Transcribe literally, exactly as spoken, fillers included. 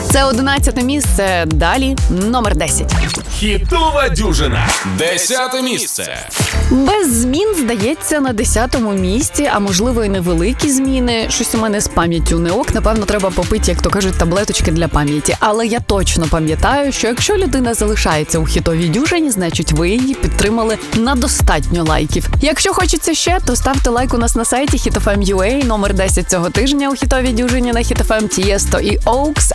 Це одинадцяте місце. Далі номер десять. Хітова дюжина. Десяте місце. Без змін, здається, на десятому місці, а можливо і невеликі зміни. Щось у мене з пам'яттю не ок, напевно, треба попити, як то кажуть, таблеточки для пам'яті. Але я точно пам'ятаю, що якщо людина залишається у хітовій дюжині, значить ви її підтримали на достатньо лайків. Якщо хочеться ще, то ставте лайк у нас на сайті хіт еф ем точка ю а, номер десять цього тижня у хітовій дюжині на Хіт еф ем, Тієсто і Оукс,